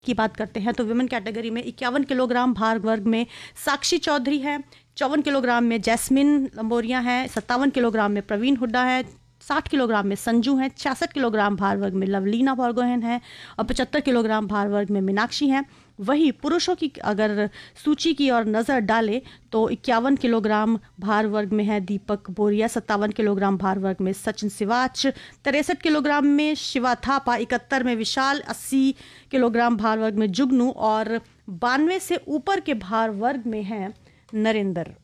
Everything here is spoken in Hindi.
की बात करते हैं तो विमेन कैटेगरी में 51 किलोग्राम भार वर्ग में साक्षी चौधरी है, 54 किलोग्राम में जैस्मिन लंबोरिया है, 57 किलोग्राम में प्रवीण हुड्डा है, 60 किलोग्राम में संजू हैं, 66 किलोग्राम भार वर्ग में लवलीना बॉर्गोहेन है और 75 किलोग्राम भार वर्ग में मीनाक्षी हैं। वही पुरुषों की अगर सूची की ओर नज़र डालें तो 51 किलोग्राम भार वर्ग में है दीपक बोरिया, 57 किलोग्राम भार वर्ग में सचिन सिवाच, 63 किलोग्राम में शिवा थापा, 71 में विशाल, 80 किलोग्राम भार वर्ग में जुगनू और 92 से ऊपर के भार वर्ग में हैं नरेंद्र।